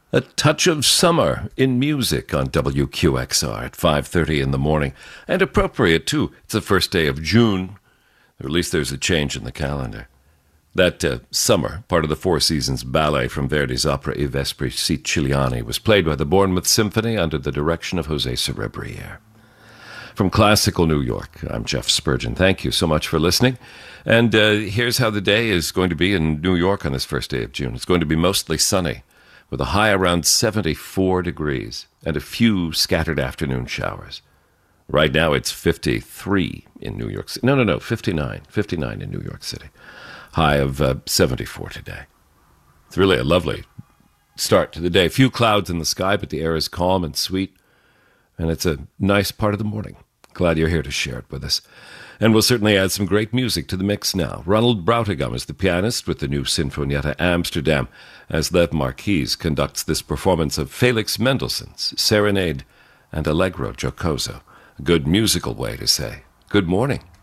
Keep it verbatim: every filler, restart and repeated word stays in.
A touch of summer in music on W Q X R at five thirty in the morning. And appropriate, too. It's the first day of June. Or at least there's a change in the calendar. That uh, Summer, part of the Four Seasons ballet from Verdi's opera I Vespri Siciliani, was played by the Bournemouth Symphony under the direction of Jose Cerebriere. From classical New York, I'm Jeff Spurgeon. Thank you so much for listening. And uh, here's how the day is going to be in New York on this first day of June. It's going to be mostly sunny, with a high around seventy-four degrees and a few scattered afternoon showers. Right now it's fifty-three in New York City. No, no, no, fifty-nine. fifty-nine in New York City. High of uh, seventy-four today. It's really a lovely start to the day. A few clouds in the sky, but the air is calm and sweet. And it's a nice part of the morning. Glad you're here to share it with us. And we'll certainly add some great music to the mix now. Ronald Brautigam is the pianist with the new Sinfonietta Amsterdam, as Lev Marquis conducts this performance of Felix Mendelssohn's Serenade and Allegro Giocoso. A good musical way to say good morning.